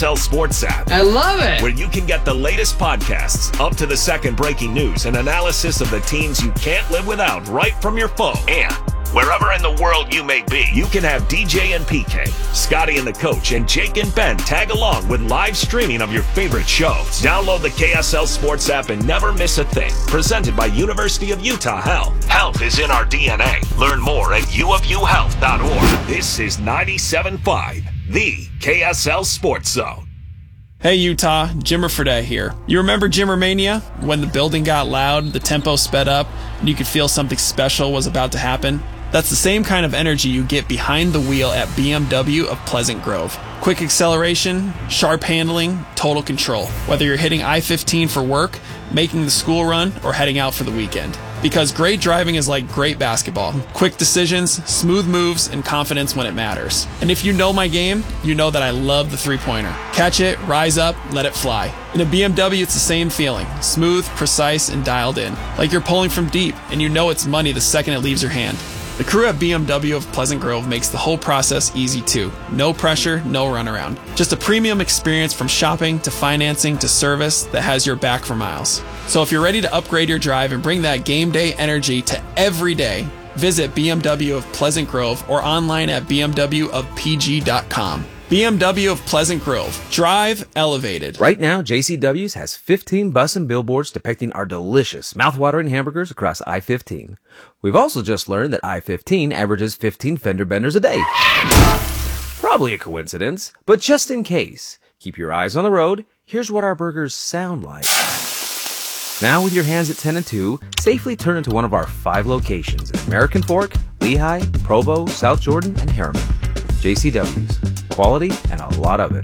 KSL Sports app. I love it. Where you can get the latest podcasts, up-to-the-second breaking news, and analysis of the teams you can't live without right from your phone. And wherever in the world you may be, you can have DJ and PK, Scotty and the Coach, and Jake and Ben tag along with live streaming of your favorite shows. Download the KSL Sports app and never miss a thing. Presented by University of Utah Health. Health is in our DNA. Learn more at uofuhealth.org. This is 97.5, the KSL Sports Zone. Hey Utah, Jimmer Fredette here. You remember Jimmermania? When the building got loud, the tempo sped up, and you could feel something special was about to happen? That's the same kind of energy you get behind the wheel at BMW of Pleasant Grove. Quick acceleration, sharp handling, total control. Whether you're hitting I-15 for work, making the school run, or heading out for the weekend. Because great driving is like great basketball. Quick decisions, smooth moves, and confidence when it matters. And if you know my game, you know that I love the three-pointer. Catch it, rise up, let it fly. In a BMW, it's the same feeling. Smooth, precise, and dialed in. Like you're pulling from deep, and you know it's money the second it leaves your hand. The crew at BMW of Pleasant Grove makes the whole process easy too. No pressure, no runaround. Just a premium experience from shopping to financing to service that has your back for miles. So if you're ready to upgrade your drive and bring that game day energy to every day, visit BMW of Pleasant Grove or online at bmwofpg.com. BMW of Pleasant Grove. Drive elevated. Right now, JCW's has 15 bus and billboards depicting our delicious, mouthwatering hamburgers across I-15. We've also just learned that I-15 averages 15 fender benders a day. Probably a coincidence, but just in case, keep your eyes on the road. Here's what our burgers sound like. Now with your hands at 10 and 2, safely turn into one of our 5 locations in American Fork, Lehigh, Provo, South Jordan, and Harriman. JCW's. Quality and a lot of it.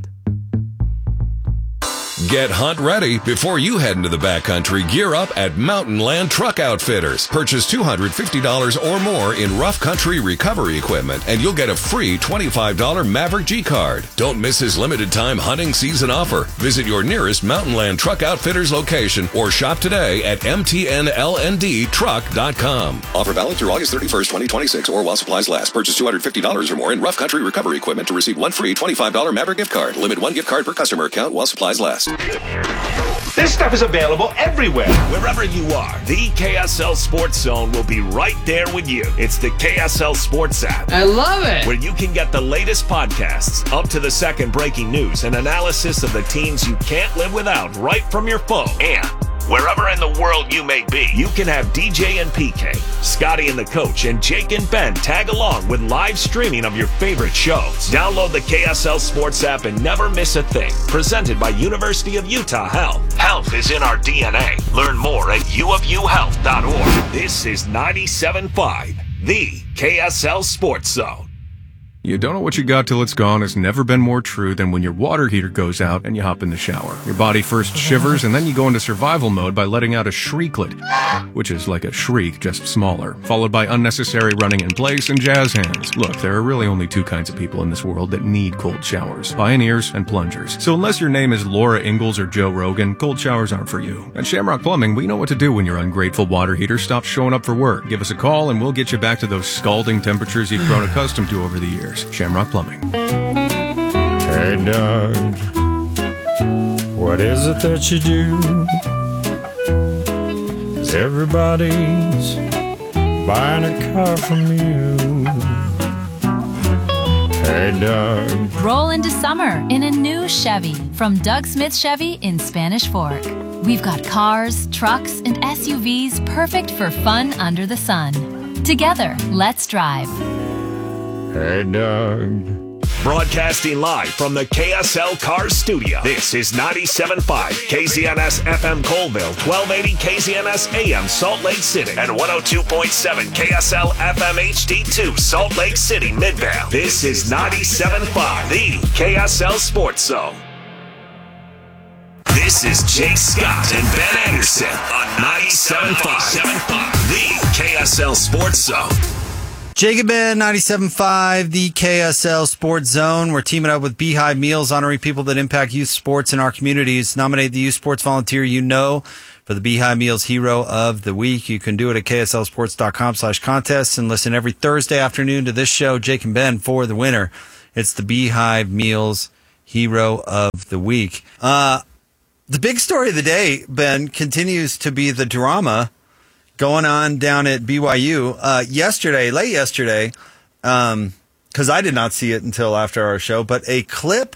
Get hunt ready before you head into the backcountry. Gear up at Mountain Land Truck Outfitters. Purchase $250 or more in rough country recovery equipment, and you'll get a free $25 Maverick G card. Don't miss his limited time hunting season offer. Visit your nearest Mountain Land Truck Outfitters location or shop today at mtnlndtruck.com. Offer valid through August 31st, 2026 or while supplies last. Purchase $250 or more in rough country recovery equipment to receive one free $25 Maverick gift card. Limit one gift card per customer account while supplies last. This stuff is available everywhere. Wherever you are, the KSL Sports Zone will be right there with you. It's the KSL Sports app. I love it. Where you can get the latest podcasts, up-to-the-second breaking news, and analysis of the teams you can't live without right from your phone. And wherever in the world you may be, you can have DJ and PK, Scotty and the Coach, and Jake and Ben tag along with live streaming of your favorite shows. Download the KSL Sports app and never miss a thing. Presented by University of Utah Health. Health is in our DNA. Learn more at uofuhealth.org. This is 97.5, the KSL Sports Zone. You don't know what you got till it's gone has never been more true than when your water heater goes out and you hop in the shower. Your body first shivers and then you go into survival mode by letting out a shrieklet, which is like a shriek, just smaller, followed by unnecessary running in place and jazz hands. Look, there are really only 2 kinds of people in this world that need cold showers: pioneers and plungers. So unless your name is Laura Ingalls or Joe Rogan, cold showers aren't for you. At Shamrock Plumbing, we know what to do when your ungrateful water heater stops showing up for work. Give us a call and we'll get you back to those scalding temperatures you've grown accustomed to over the years. Shamrock Plumbing. Hey Doug, what is it that you do? 'Cause everybody's buying a car from you. Hey Doug. Roll into summer in a new Chevy from Doug Smith Chevy in Spanish Fork. We've got cars, trucks, and SUVs perfect for fun under the sun. Together, let's drive. Hey Doug. Broadcasting live from the KSL Cars Studio. This is 97.5 KZNS FM Colville, 1280 KZNS AM Salt Lake City, and 102.7 KSL FM HD2 Salt Lake City Midvale. This is 97.5, the KSL Sports Zone. This is Jake Scott and Ben Anderson on 97.5, the KSL Sports Zone. Jake and Ben, 97.5, the KSL Sports Zone. We're teaming up with Beehive Meals, honoring people that impact youth sports in our communities. Nominate the youth sports volunteer you know for the Beehive Meals Hero of the Week. You can do it at kslsports.com/contests and listen every Thursday afternoon to this show, Jake and Ben, for the winner. It's the Beehive Meals hero of the week. The big story of the day, Ben, continues to be the drama going on down at BYU. Late yesterday, because I did not see it until after our show, but a clip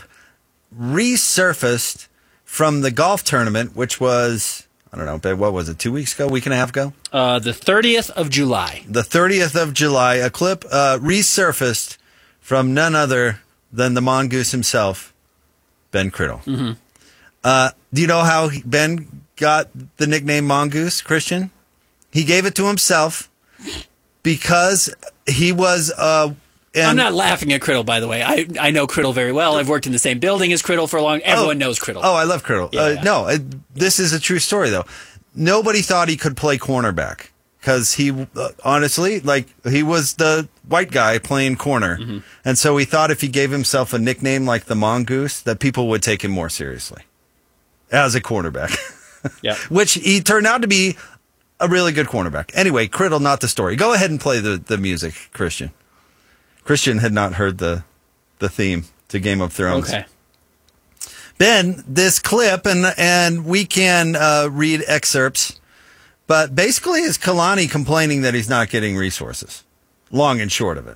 resurfaced from the golf tournament, which was, I don't know, Ben, what was it, 2 weeks ago, week and a half ago? The 30th of July. The 30th of July, a clip resurfaced from none other than the mongoose himself, Ben Criddle. Mm-hmm. Do you know how Ben got the nickname Mongoose, Christian? He gave it to himself because he was... I'm not laughing at Criddle, by the way. I know Criddle very well. I've worked in the same building as Criddle for a long... Everyone knows Criddle. Oh, I love Criddle. Yeah. This is a true story, though. Nobody thought he could play cornerback because he, honestly, he was the white guy playing corner. Mm-hmm. And so he thought if he gave himself a nickname like the Mongoose, that people would take him more seriously as a cornerback. Yeah. Which he turned out to be a really good cornerback. Anyway, Criddle, not the story. Go ahead and play the music, Christian. Christian had not heard the theme to Game of Thrones. Okay. Ben, this clip, and we can read excerpts, but basically is Kalani complaining that he's not getting resources. Long and short of it.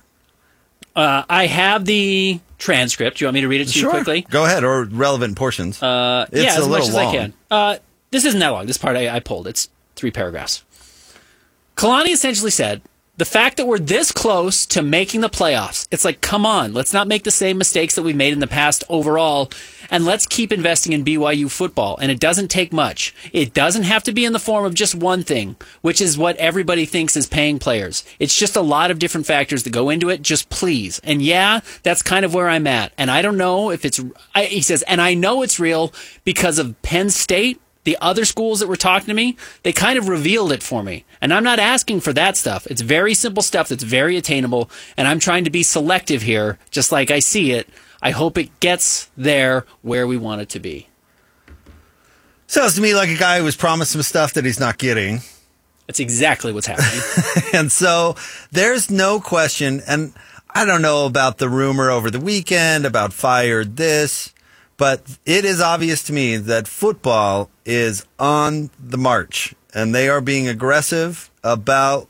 I have the transcript. Do you want me to read it to you quickly? Go ahead, or relevant portions. It's as much as I can. This isn't that long. This part I pulled. It's 3 paragraphs. Kalani essentially said, the fact that we're this close to making the playoffs, it's like, come on, let's not make the same mistakes that we've made in the past overall, and let's keep investing in BYU football. And it doesn't take much. It doesn't have to be in the form of just one thing, which is what everybody thinks is paying players. It's just a lot of different factors that go into it. Just please. And yeah, that's kind of where I'm at. And I don't know if he says, and I know it's real because of Penn State. The other schools that were talking to me, they kind of revealed it for me. And I'm not asking for that stuff. It's very simple stuff that's very attainable. And I'm trying to be selective here, just like I see it. I hope it gets there where we want it to be. Sounds to me like a guy who was promised some stuff that he's not getting. That's exactly what's happening. And so there's no question. And I don't know about the rumor over the weekend about fired this. But it is obvious to me that football is on the march, and they are being aggressive about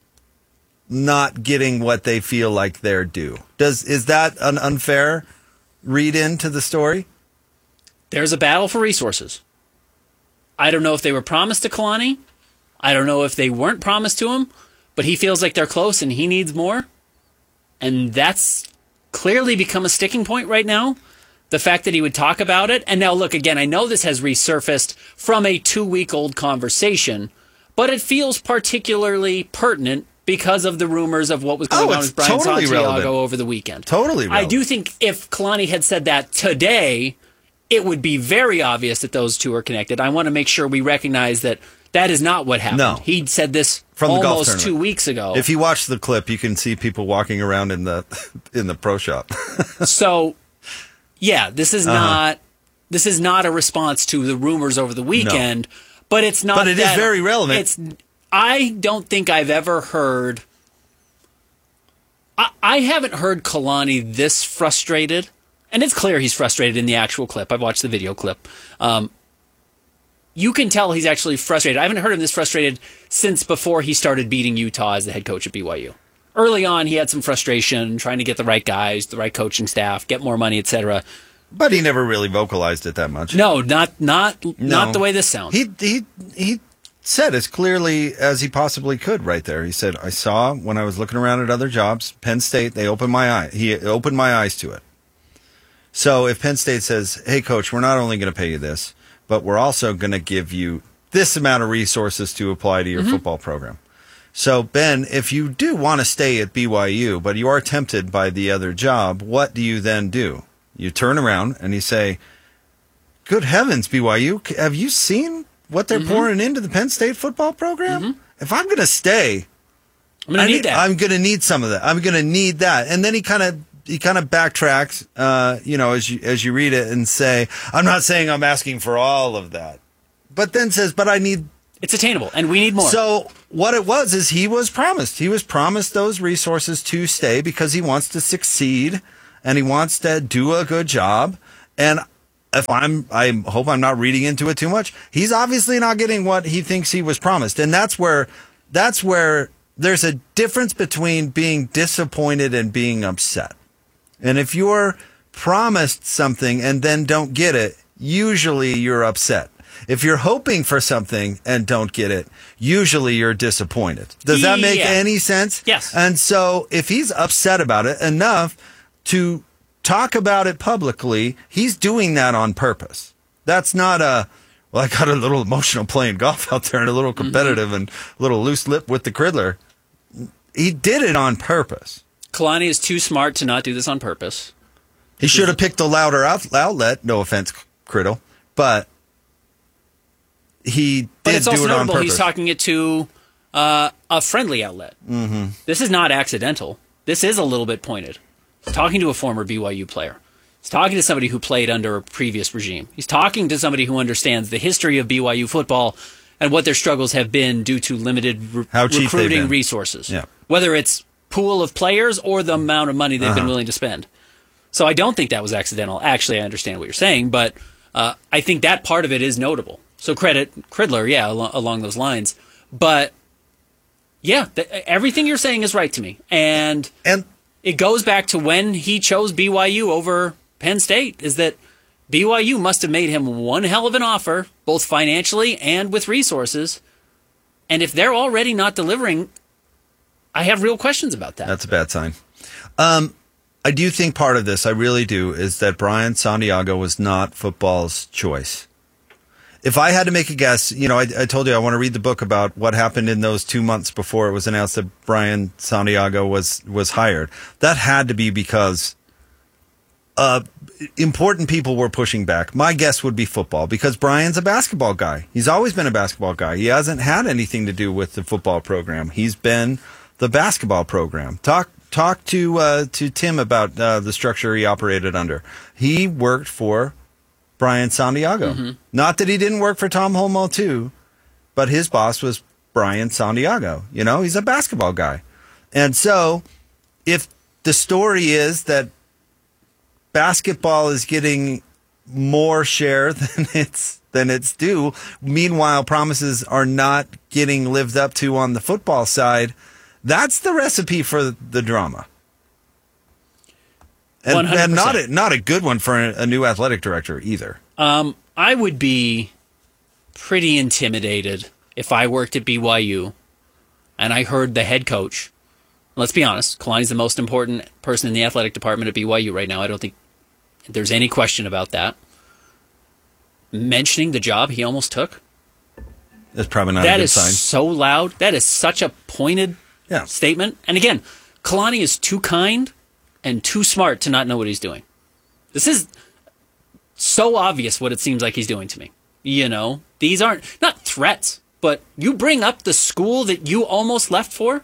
not getting what they feel like they're due. Is that an unfair read into the story? There's a battle for resources. I don't know if they were promised to Kalani. I don't know if they weren't promised to him, but he feels like they're close and he needs more. And that's clearly become a sticking point right now. The fact that he would talk about it. And now, look, again, I know this has resurfaced from a 2-week-old conversation, but it feels particularly pertinent because of the rumors of what was going on with Brian Santiago over the weekend. Totally relevant. I do think if Kalani had said that today, it would be very obvious that those two are connected. I want to make sure we recognize that that is not what happened. No. He said this from the golf almost tournament 2 weeks ago. If you watch the clip, you can see people walking around in the pro shop. So... yeah, this is not a response to the rumors over the weekend, but it's not. But it is very relevant. I don't think I've ever heard. I haven't heard Kalani this frustrated, and it's clear he's frustrated in the actual clip. I've watched the video clip. You can tell he's actually frustrated. I haven't heard him this frustrated since before he started beating Utah as the head coach at BYU. Early on, he had some frustration trying to get the right guys, the right coaching staff, get more money, etc. But he never really vocalized it that much. No, not the way this sounds. He said as clearly as he possibly could right there. He said, I saw when I was looking around at other jobs, Penn State, they opened my eye. He opened my eyes to it. So if Penn State says, hey, coach, we're not only going to pay you this, but we're also going to give you this amount of resources to apply to your football program. So, Ben, if you do want to stay at BYU, but you are tempted by the other job, what do you then do? You turn around and you say, good heavens, BYU, have you seen what they're pouring into the Penn State football program? If I'm going to stay, I'm going to need that. I'm going to need some of that. I'm going to need that. And then he kind of backtracks, as you read it and say, I'm not saying I'm asking for all of that, but then says, but I need. It's attainable, and we need more. So what it was is he was promised. He was promised those resources to stay because he wants to succeed and he wants to do a good job. And if I hope I'm not reading into it too much. He's obviously not getting what he thinks he was promised. And that's where there's a difference between being disappointed and being upset. And if you're promised something and then don't get it, usually you're upset. If you're hoping for something and don't get it, usually you're disappointed. Does that make any sense? Yes. And so if he's upset about it enough to talk about it publicly, he's doing that on purpose. That's not I got a little emotional playing golf out there and a little competitive and a little loose lip with the Cridler. He did it on purpose. Kalani is too smart to not do this on purpose. He should have picked a louder outlet. No offense, Criddle, but he did it's do also it on notable purpose. he's talking it to a friendly outlet. Mm-hmm. This is not accidental. This is a little bit pointed. He's talking to a former BYU player. He's talking to somebody who played under a previous regime. He's talking to somebody who understands the history of BYU football and what their struggles have been due to limited recruiting resources. Yeah. Whether it's pool of players or the amount of money they've been willing to spend. So I don't think that was accidental. Actually, I understand what you're saying, but I think that part of it is notable. So credit Cridler, along those lines. But yeah, everything you're saying is right to me. And it goes back to when he chose BYU over Penn State, is that BYU must have made him one hell of an offer, both financially and with resources. And if they're already not delivering, I have real questions about that. That's a bad sign. I do think part of this, I really do, is that Brian Santiago was not football's choice. If I had to make a guess, I told you I want to read the book about what happened in those 2 months before it was announced that Brian Santiago was hired. That had to be because important people were pushing back. My guess would be football, because Brian's a basketball guy. He's always been a basketball guy. He hasn't had anything to do with the football program. He's been the basketball program. Talk to Tim about the structure he operated under. He worked for Brian Santiago. Mm-hmm. Not that he didn't work for Tom Holmoe too, but his boss was Brian Santiago. He's a basketball guy. And so if the story is that basketball is getting more share than it's due, meanwhile promises are not getting lived up to on the football side, that's the recipe for the drama. And 100%. not a good one for a new athletic director either. I would be pretty intimidated if I worked at BYU and I heard the head coach. Let's be honest, Kalani's the most important person in the athletic department at BYU right now. I don't think there's any question about that. Mentioning the job he almost took. That's probably not a good sign. That is so loud. That is such a pointed statement. And again, Kalani is too kind and too smart to not know what he's doing. This is so obvious what it seems like he's doing to me. These aren't not threats, but you bring up the school that you almost left for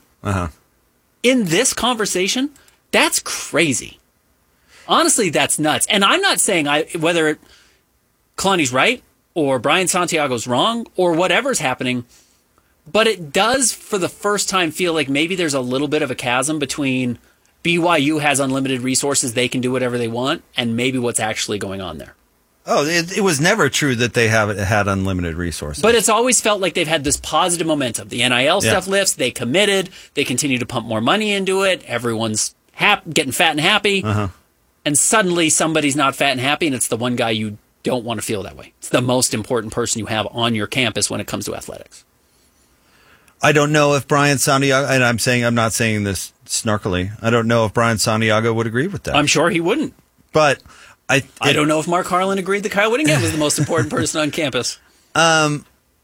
in this conversation. That's crazy. Honestly, that's nuts. And I'm not saying whether Kalani's right or Brian Santiago's wrong or whatever's happening, but it does for the first time feel like maybe there's a little bit of a chasm between BYU has unlimited resources, they can do whatever they want, and maybe what's actually going on there. Oh, it was never true that they had unlimited resources. But it's always felt like they've had this positive momentum. The NIL stuff lifts, they committed, they continue to pump more money into it, everyone's getting fat and happy, and suddenly somebody's not fat and happy, and it's the one guy you don't want to feel that way. It's the most important person you have on your campus when it comes to athletics. I don't know if Brian Santiago, and I'm not saying this snarkily, I don't know if Brian Santiago would agree with that. I'm sure he wouldn't. But I don't know if Mark Harlan agreed that Kyle Whittingham was the most important person on campus. I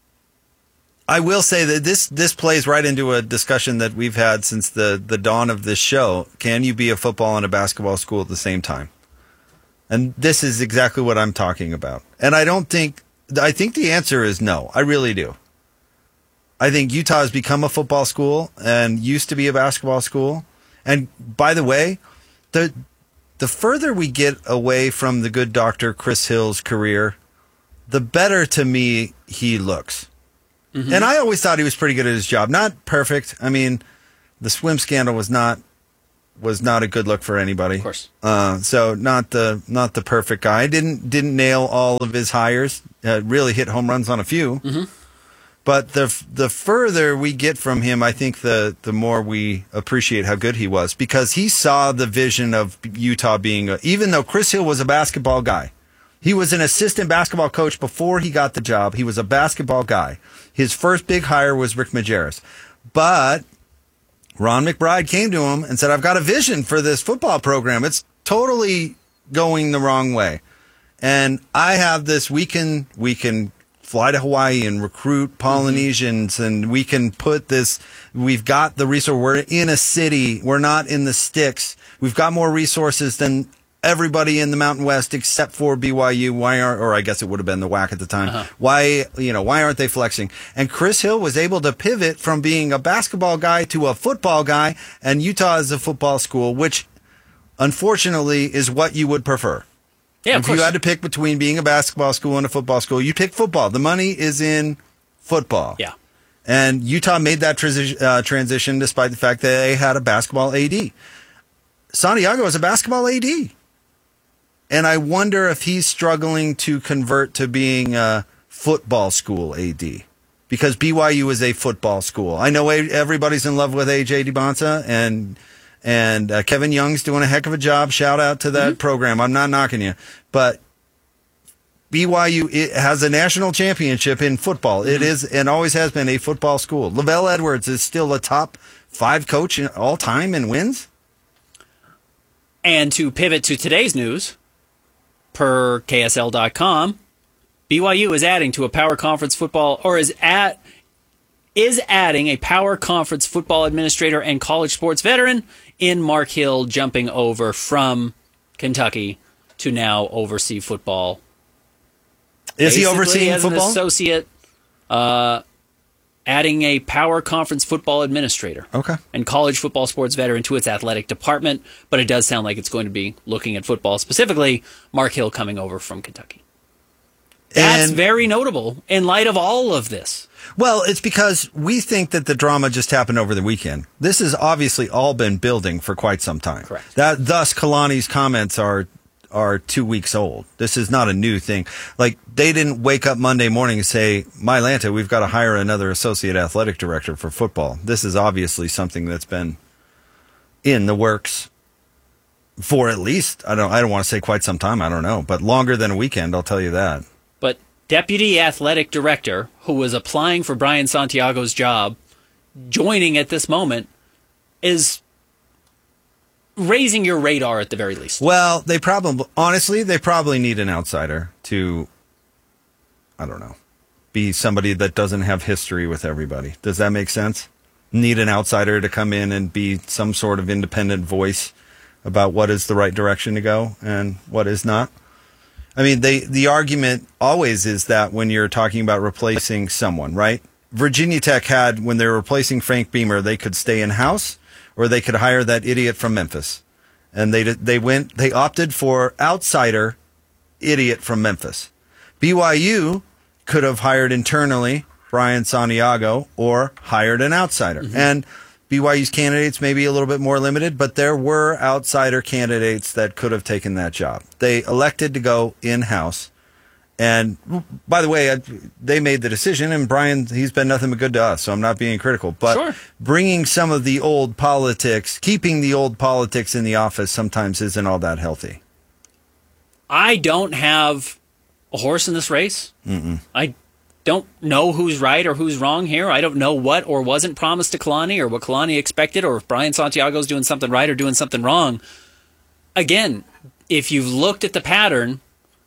will say that this plays right into a discussion that we've had since the dawn of this show. Can you be a football and a basketball school at the same time? And this is exactly what I'm talking about. And I think the answer is no. I really do. I think Utah has become a football school and used to be a basketball school. And by the way, the further we get away from the good doctor Chris Hill's career, the better to me he looks. Mm-hmm. And I always thought he was pretty good at his job. Not perfect. I mean, the swim scandal was not was not a good look for anybody. Of course. So not the perfect guy. Didn't nail all of his hires. Really hit home runs on a few. Mm-hmm. But the further we get from him, I think the more we appreciate how good he was, because he saw the vision of Utah being even though Chris Hill was a basketball guy. He was an assistant basketball coach before he got the job. He was a basketball guy. His first big hire was Rick Majerus. But Ron McBride came to him and said, I've got a vision for this football program. It's totally going the wrong way. And I have this, we can fly to Hawaii and recruit Polynesians, and we can put this, we've got the resource. We're in a city. We're not in the sticks. We've got more resources than everybody in the Mountain West except for BYU. Or I guess it would have been the WAC at the time. Uh-huh. Why aren't they flexing? And Chris Hill was able to pivot from being a basketball guy to a football guy, and Utah is a football school, which unfortunately is what you would prefer. Yeah, if you had to pick between being a basketball school and a football school, you pick football. The money is in football. Yeah. And Utah made that transition despite the fact that they had a basketball AD. Santiago is a basketball AD. And I wonder if he's struggling to convert to being a football school AD. Because BYU is a football school. I know everybody's in love with A.J. DeBonta, and Kevin Young's doing a heck of a job. Shout out to that program. I'm not knocking you. But BYU has a national championship in football. It is and always has been a football school. LaVell Edwards is still a top 5 coach all time in wins. And to pivot to today's news, per KSL.com, BYU is adding to a power conference football, or is adding a power conference football administrator and college sports veteran in Mark Hill, jumping over from Kentucky to now oversee football. Is he overseeing as football? An associate, adding a power conference football administrator. Okay. And college football sports veteran to its athletic department, but it does sound like it's going to be looking at football, specifically Mark Hill coming over from Kentucky. That's very notable in light of all of this. Well, it's because we think that the drama just happened over the weekend. This has obviously all been building for quite some time. Correct. Thus, Kalani's comments are 2 weeks old. This is not a new thing. Like, they didn't wake up Monday morning and say, Mylanta, we've got to hire another associate athletic director for football. This is obviously something that's been in the works for at least, I don't want to say quite some time, I don't know, but longer than a weekend, I'll tell you that. But deputy athletic director, who was applying for Brian Santiago's job, joining at this moment, is raising your radar at the very least. Well, they probably need an outsider to, I don't know, be somebody that doesn't have history with everybody. Does that make sense? Need an outsider to come in and be some sort of independent voice about what is the right direction to go and what is not. I mean, the argument always is that when you're talking about replacing someone, right? Virginia Tech had, when they were replacing Frank Beamer, they could stay in-house or they could hire that idiot from Memphis. And they opted for outsider idiot from Memphis. BYU could have hired internally Brian Santiago or hired an outsider. Mm-hmm. And BYU's candidates may be a little bit more limited, but there were outsider candidates that could have taken that job. They elected to go in-house. And by the way, they made the decision, and Brian, he's been nothing but good to us, so I'm not being critical. But sure, bringing some of the old politics, keeping the old politics in the office sometimes isn't all that healthy. I don't have a horse in this race. Mm-mm. I don't know who's right or who's wrong here. I don't know what or wasn't promised to Kalani or what Kalani expected, or if Brian Santiago's doing something right or doing something wrong. Again, if you've looked at the pattern,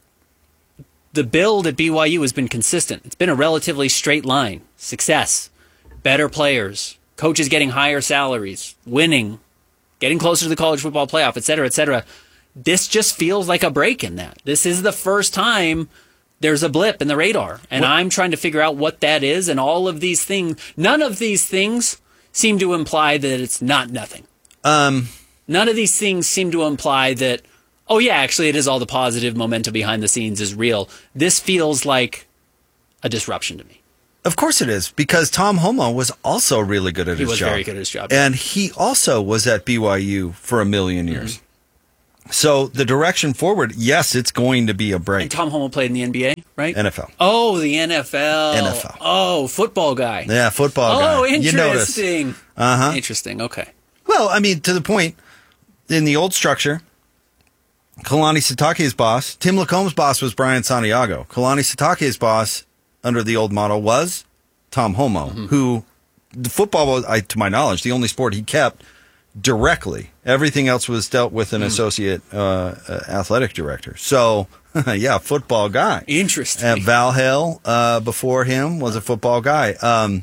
the build at BYU has been consistent. It's been a relatively straight line. Success, better players, coaches getting higher salaries, winning, getting closer to the college football playoff, et cetera, et cetera. This just feels like a break in that. This is the first time there's a blip in the radar, and I'm trying to figure out what that is, and all of these things, none of these things seem to imply that it's not nothing. None of these things seem to imply that, oh yeah, actually it is all the positive momentum behind the scenes is real. This feels like a disruption to me. Of course it is, because Tom Homo was also really good at his job. He was very good at his job. And he also was at BYU for a million years. Mm-hmm. So the direction forward, yes, it's going to be a break. And Tom Homo played in the NBA, right? NFL. Oh, the NFL. NFL. Oh, football guy. Yeah, football guy. Oh, interesting. You notice. Uh-huh. Interesting, okay. Well, I mean, to the point, in the old structure, Kalani Sitake's boss, Tim Lacomb's boss was Brian Santiago. Kalani Sitake's boss under the old model was Tom Homo, who the football was, to my knowledge, the only sport he kept directly. Everything else was dealt with an associate athletic director. So, yeah, football guy. Interesting. Val Hale before him was a football guy.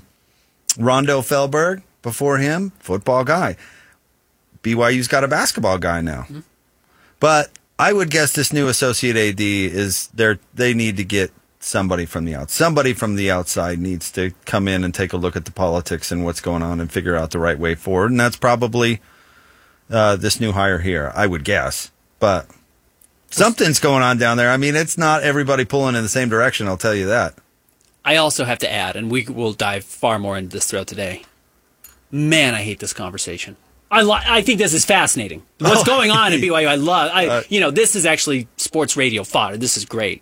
Rondo Fehlberg before him, football guy. BYU's got a basketball guy now. Mm-hmm. But I would guess this new associate AD is they need to get somebody from the outside. Somebody from the outside needs to come in and take a look at the politics and what's going on and figure out the right way forward. And that's probably this new hire here, I would guess. But something's going on down there. I mean, it's not everybody pulling in the same direction, I'll tell you that. I also have to add, and we will dive far more into this throughout today. Man, I hate this conversation. I think this is fascinating. What's going on at BYU? This is actually sports radio fodder. This is great.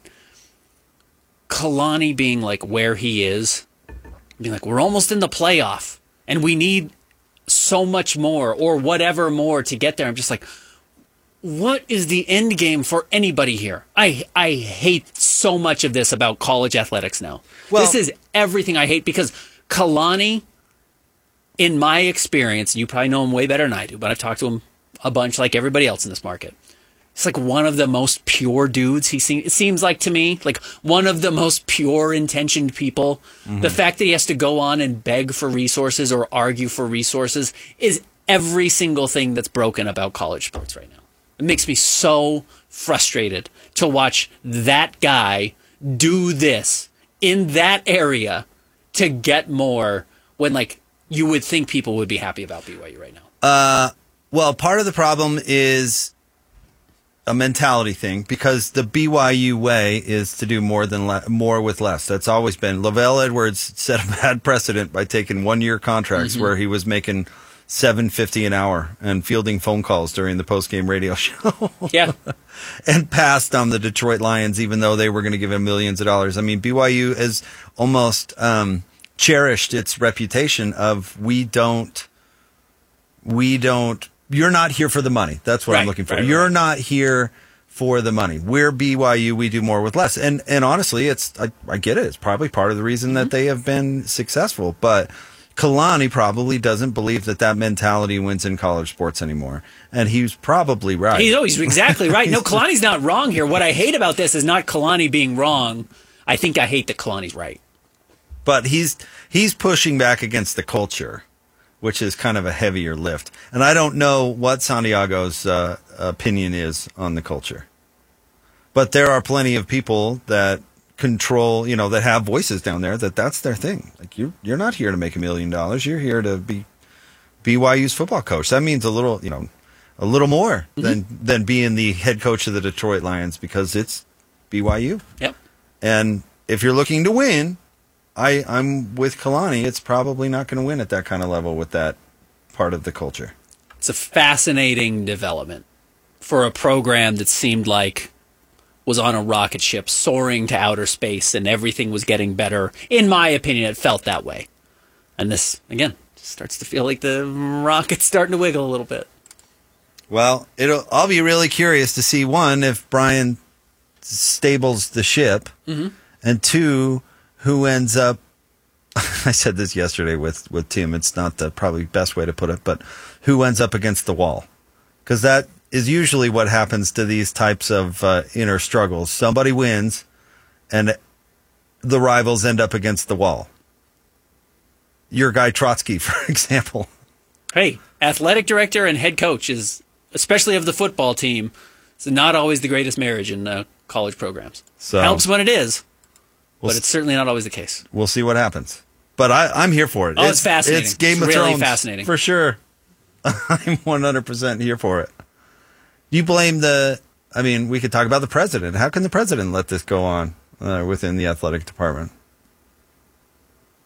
Kalani being like where he is, being like, we're almost in the playoff and we need so much more or whatever more to get there. I'm just like, what is the end game for anybody here? I hate so much of this about college athletics now. Well, this is everything I hate because Kalani, in my experience, you probably know him way better than I do, but I've talked to him a bunch like everybody else in this market. He's like one of the most pure dudes. It seems like to me, like one of the most pure intentioned people. Mm-hmm. The fact that he has to go on and beg for resources or argue for resources is every single thing that's broken about college sports right now. It makes me so frustrated to watch that guy do this in that area to get more when like you would think people would be happy about BYU right now. Well, part of the problem is a mentality thing because the BYU way is to do more with less. That's always been. Lavelle Edwards set a bad precedent by taking 1-year contracts where he was making $7.50 an hour and fielding phone calls during the post-game radio show. Yeah. And passed on the Detroit Lions, even though they were going to give him millions of dollars. I mean, BYU has almost cherished its reputation of you're not here for the money. That's what I'm looking for. You're not here for the money. We're BYU. We do more with less. And honestly, I get it. It's probably part of the reason that they have been successful. But Kalani probably doesn't believe that mentality wins in college sports anymore. And he's probably right. He's exactly right. No, Kalani's not wrong here. What I hate about this is not Kalani being wrong. I think I hate that Kalani's right. But he's pushing back against the culture, which is kind of a heavier lift. And I don't know what Santiago's opinion is on the culture. But there are plenty of people that control, that have voices down there that's their thing. Like you're not here to make $1 million. You're here to be BYU's football coach. That means a little more than being the head coach of the Detroit Lions because it's BYU. Yep. And if you're looking to win, I'm with Kalani. It's probably not going to win at that kind of level with that part of the culture. It's a fascinating development for a program that seemed like was on a rocket ship soaring to outer space and everything was getting better. In my opinion, it felt that way. And this, again, starts to feel like the rocket's starting to wiggle a little bit. Well, I'll be really curious to see, one, if Brian stables the ship, and two, who ends up, I said this yesterday with Tim, it's not the probably best way to put it, but who ends up against the wall? Because that is usually what happens to these types of inner struggles. Somebody wins, and the rivals end up against the wall. Your guy Trotsky, for example. Hey, athletic director and head coach is, especially of the football team, is not always the greatest marriage in college programs. So helps when it is. But it's certainly not always the case. We'll see what happens. But I'm here for it. It's fascinating. It's Game of really Thrones. Fascinating. For sure. I'm 100% here for it. You blame we could talk about the president. How can the president let this go on within the athletic department?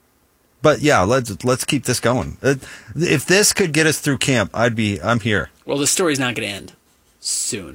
But yeah, let's keep this going. If this could get us through camp, I'm here. Well, the story's not going to end soon.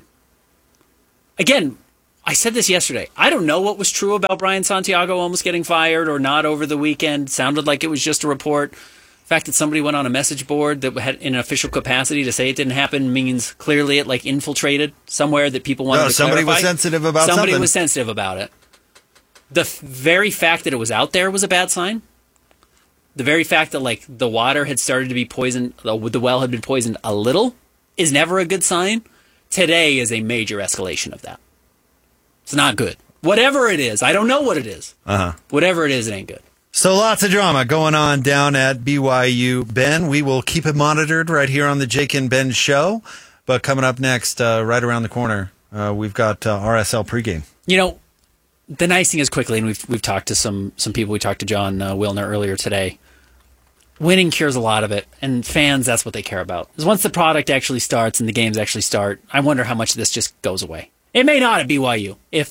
Again, I said this yesterday. I don't know what was true about Brian Santiago almost getting fired or not over the weekend. Sounded like it was just a report. The fact that somebody went on a message board that had in an official capacity to say it didn't happen means clearly it infiltrated somewhere that people wanted to somebody clarify. was sensitive about somebody something. was sensitive about it. The very fact that it was out there was a bad sign. The very fact that the water had started to be poisoned, the well had been poisoned a little, is never a good sign. Today is a major escalation of that. It's not good. Whatever it is, I don't know what it is. Whatever it is, it ain't good. So lots of drama going on down at BYU. Ben, we will keep it monitored right here on the Jake and Ben show. But coming up next, right around the corner, we've got RSL pregame. The nice thing is quickly, and we've talked to some people. We talked to John Wilner earlier today. Winning cures a lot of it, and fans, that's what they care about. Because once the product actually starts and the games actually start, I wonder how much of this just goes away. It may not at BYU if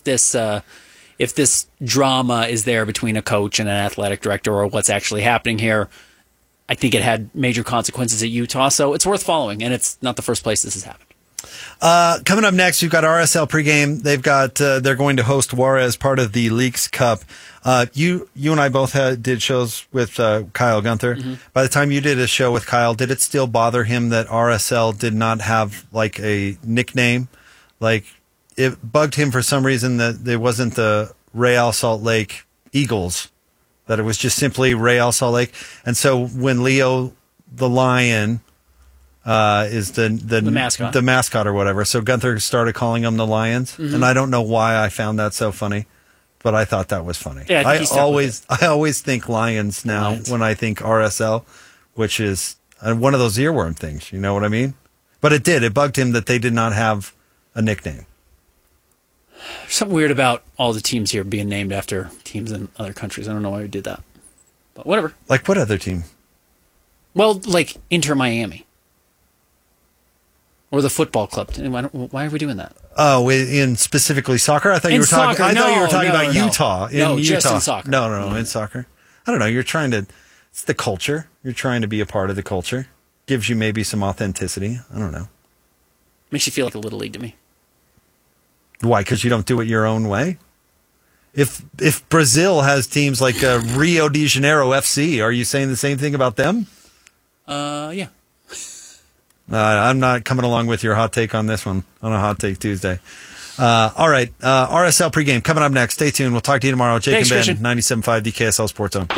this drama is there between a coach and an athletic director or what's actually happening here. I think it had major consequences at Utah, so it's worth following, and it's not the first place this has happened. Coming up next, you've got RSL pregame. They've got they're going to host Juarez, part of the Leagues Cup. You and I both did shows with Kyle Gunther. Mm-hmm. By the time you did a show with Kyle, did it still bother him that RSL did not have a nickname? It bugged him for some reason that it wasn't the Real Salt Lake Eagles, that it was just simply Real Salt Lake. And so when Leo the Lion is the mascot or whatever. So Gunther started calling them the Lions, mm-hmm. and I don't know why I found that so funny, but I thought that was funny. Yeah, I always think Lions now when I think RSL, which is one of those earworm things. You know what I mean? But it bugged him that they did not have a nickname. There's something weird about all the teams here being named after teams in other countries. I don't know why we did that, but whatever. Like what other team? Well, Inter Miami. Or the football club. Why are we doing that? Oh, in specifically soccer? I thought you were talking. I thought you were talking about Utah. No, just in soccer. No, in soccer. I don't know. You're trying to. It's the culture. You're trying to be a part of the culture. Gives you maybe some authenticity. I don't know. Makes you feel like a Little League to me. Why? Because you don't do it your own way. If Brazil has teams like Rio de Janeiro FC, are you saying the same thing about them? Yeah. I'm not coming along with your hot take on this one on a Hot Take Tuesday. All right. RSL pregame coming up next. Stay tuned. We'll talk to you tomorrow. Jake and Ben, 97.5 the KSL Sports Zone.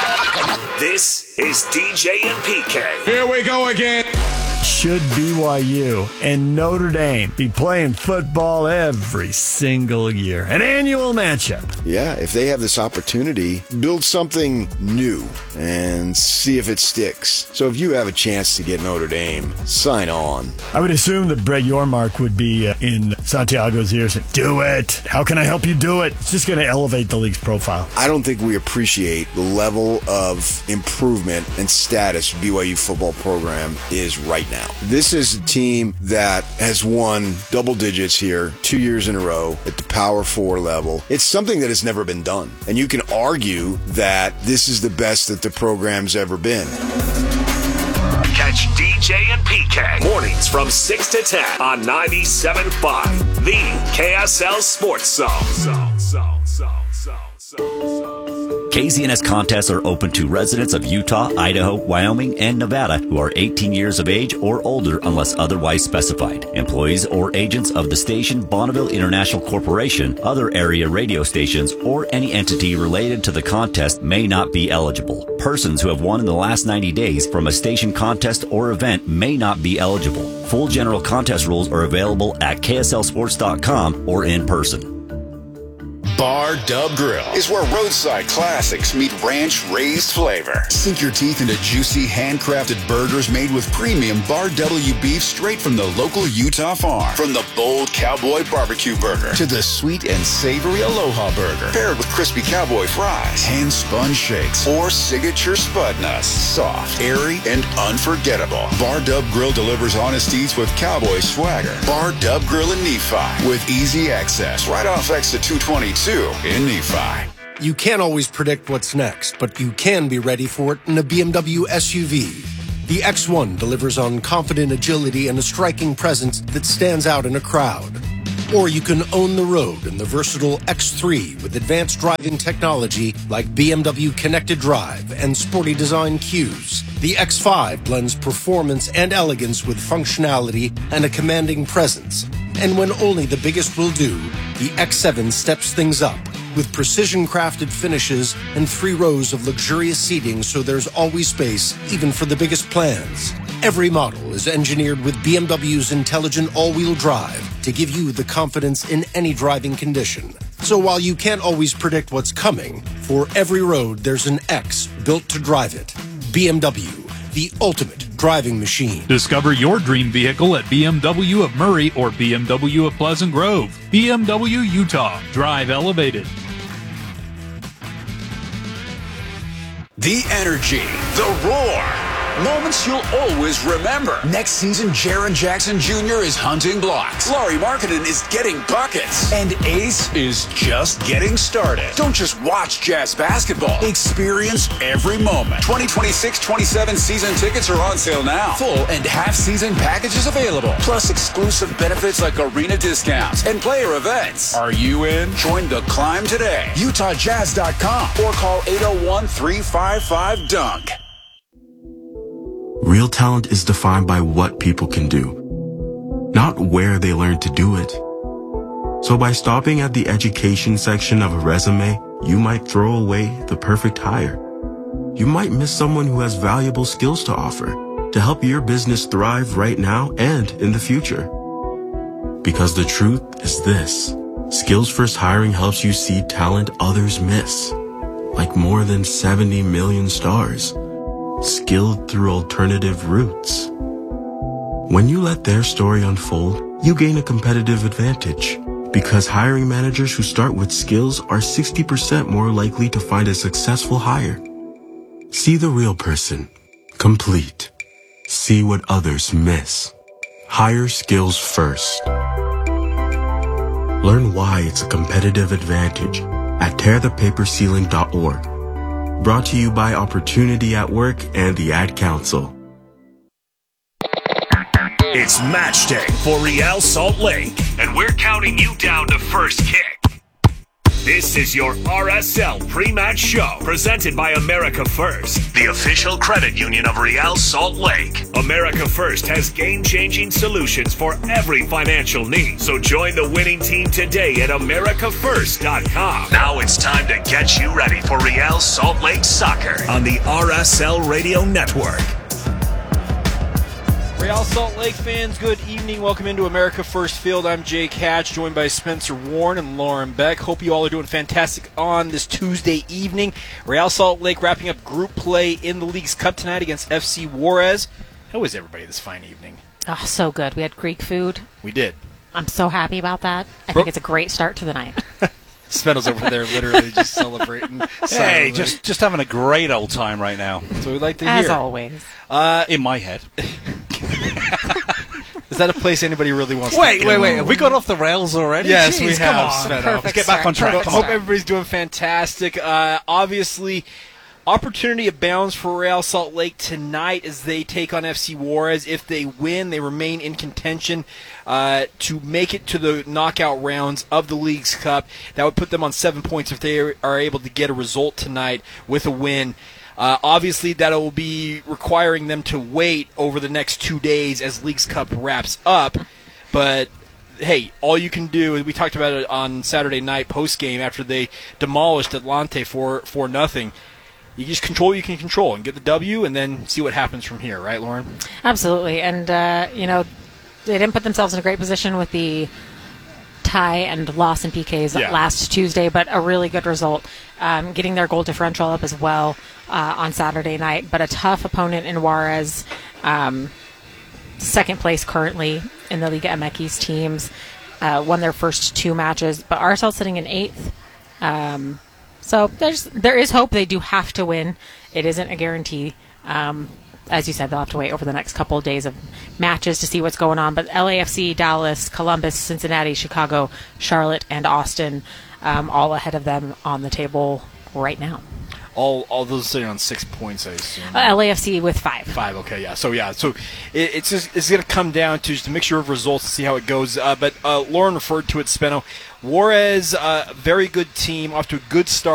This is DJ and PK. Here we go again. Should BYU and Notre Dame be playing football every single year? An annual matchup. Yeah, if they have this opportunity, build something new and see if it sticks. So if you have a chance to get Notre Dame, sign on. I would assume that Brett Yormark would be in Santiago's ears and do it. How can I help you do it? It's just going to elevate the league's profile. I don't think we appreciate the level of improvement and status BYU football program is right now. This is a team that has won double digits here 2 years in a row at the Power 4 level. It's something that has never been done. And you can argue that this is the best that the program's ever been. Catch DJ and PK mornings from 6 to 10 on 97.5, the KSL Sports Zone. KZNS contests are open to residents of Utah, Idaho, Wyoming, and Nevada who are 18 years of age or older unless otherwise specified. Employees or agents of the station Bonneville International Corporation, other area radio stations, or any entity related to the contest may not be eligible. Persons who have won in the last 90 days from a station contest or event may not be eligible. Full general contest rules are available at KSLSports.com or in person. Bar Dub Grill is where roadside classics meet ranch-raised flavor. Sink your teeth into juicy, handcrafted burgers made with premium Bar W beef straight from the local Utah farm. From the bold cowboy barbecue burger to the sweet and savory Aloha burger, paired with crispy cowboy fries, hand-spun shakes, or signature spud nuts. Soft, airy, and unforgettable. Bar Dub Grill delivers honest eats with cowboy swagger. Bar Dub Grill in Nephi with easy access right off exit 222 in Nephi. You can't always predict what's next, but you can be ready for it in a BMW SUV. The X1 delivers on confident agility and a striking presence that stands out in a crowd. Or you can own the road in the versatile X3 with advanced driving technology like BMW Connected Drive and sporty design cues. The X5 blends performance and elegance with functionality and a commanding presence. And when only the biggest will do, the X7 steps things up with precision-crafted finishes and 3 rows of luxurious seating so there's always space, even for the biggest plans. Every model is engineered with BMW's intelligent all-wheel drive to give you the confidence in any driving condition. So while you can't always predict what's coming, for every road there's an X built to drive it. BMW, the ultimate driving machine. Discover your dream vehicle at BMW of Murray or BMW of Pleasant Grove. BMW Utah. Drive elevated. The energy, the roar. Moments you'll always remember. Next season, Jaren Jackson Jr. is hunting blocks. Laurie Markkinen is getting buckets. And Ace is just getting started. Don't just watch Jazz basketball. Experience every moment. 2026-27 season tickets are on sale now. Full and half-season packages available. Plus exclusive benefits like arena discounts and player events. Are you in? Join the climb today. UtahJazz.com or call 801-355-DUNK. Real talent is defined by what people can do, not where they learn to do it. So by stopping at the education section of a resume, you might throw away the perfect hire. You might miss someone who has valuable skills to offer to help your business thrive right now and in the future. Because the truth is this: Skills First Hiring helps you see talent others miss, like more than 70 million stars. Skilled through alternative routes. When you let their story unfold, you gain a competitive advantage because hiring managers who start with skills are 60% more likely to find a successful hire. See the real person. Complete. See what others miss. Hire skills first. Learn why it's a competitive advantage at tearthepaperceiling.org. Brought to you by Opportunity at Work and the Ad Council. It's match day for Real Salt Lake, and we're counting you down to first kick. This is your RSL pre-match show, presented by America First, the official credit union of Real Salt Lake. America First has game-changing solutions for every financial need. So join the winning team today at AmericaFirst.com. Now it's time to get you ready for Real Salt Lake Soccer on the RSL Radio Network. Real Salt Lake fans, good evening. Welcome into America First Field. I'm Jake Hatch, joined by Spencer Warren and Lauren Beck. Hope you all are doing fantastic on this Tuesday evening. Real Salt Lake wrapping up group play in the League's Cup tonight against FC Juarez. How is everybody this fine evening? Oh, so good. We had Greek food. We did. I'm so happy about that. I think it's a great start to the night. Spenno's over there literally just celebrating. Hey, just having a great old time right now. That's what we like to hear. As always. In my head. Is that a place anybody really wants wait, to Wait. Have we got off the rails already? Yes, Jeez, we have. Come on. Let's get back on track. Hope everybody's doing fantastic. Obviously, opportunity abounds for Real Salt Lake tonight as they take on FC Juarez. If they win, they remain in contention to make it to the knockout rounds of the League's Cup. That would put them on 7 points if they are able to get a result tonight with a win. Obviously, that will be requiring them to wait over the next 2 days as League's Cup wraps up. But, hey, all you can do, we talked about it on Saturday night post-game after they demolished Atlante for 0-0. You just control what you can control and get the W and then see what happens from here, right, Lauren? Absolutely. And, they didn't put themselves in a great position with the tie and loss in PKs last Tuesday, but a really good result. Getting their goal differential up as well on Saturday night, but a tough opponent in Juarez. Second place currently in the Liga MX teams. Won their first 2 matches, but RSL sitting in 8th. So there is hope. They do have to win. It isn't a guarantee. As you said, they'll have to wait over the next couple of days of matches to see what's going on. But LAFC, Dallas, Columbus, Cincinnati, Chicago, Charlotte, and Austin all ahead of them on the table right now. All those sitting on 6 points, I assume. LAFC with 5. 5, okay, yeah. So it's going to come down to just a mixture of results to see how it goes. But Lauren referred to it, Spenno. Juarez, very good team, off to a good start.